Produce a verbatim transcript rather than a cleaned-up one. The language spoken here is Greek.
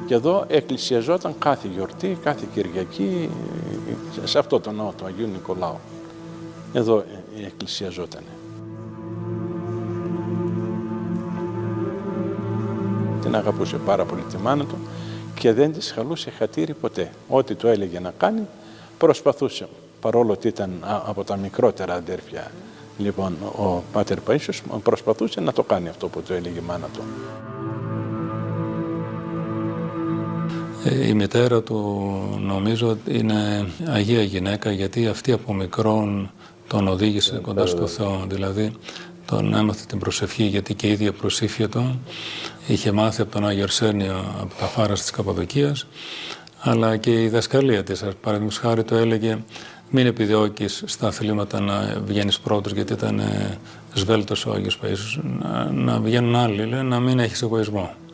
Και εδώ εκκλησιαζόταν κάθε γιορτή, κάθε Κυριακή, σε αυτό το ναό του Αγίου Νικολάου. Εδώ εκκλησιαζόταν. Την αγαπούσε πάρα πολύ τη μάνα του και δεν της χαλούσε χατήρι ποτέ. Ό,τι του έλεγε να κάνει, προσπαθούσε. Παρόλο ότι ήταν από τα μικρότερα αδέρφια, λοιπόν, ο Πάτερ Παΐσιος προσπαθούσε να το κάνει αυτό που του έλεγε η μάνα του. Η μητέρα του νομίζω είναι Αγία γυναίκα, γιατί αυτή από μικρόν τον οδήγησε κοντά στο Θεό. Δηλαδή τον έμαθε την προσευχή, γιατί και η ίδια προσήφια του είχε μάθει από τον Άγιο Αρσένιο, από τα φάρας της Καπαδοκίας, αλλά και η δασκαλία της, παραδείγματος χάρη, το έλεγε μην επιδιώκεις στα αθλήματα να βγαίνεις πρώτος, γιατί ήταν σβέλτος ο Άγιος Παΐσιος, να, να βγαίνουν άλλοι, λέει, να μην έχεις εγωισμό.